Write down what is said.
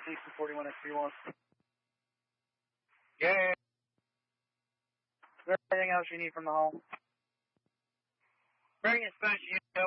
DC-41 XP1. Yeah. Is there anything else you need from the hall? Bring it, Special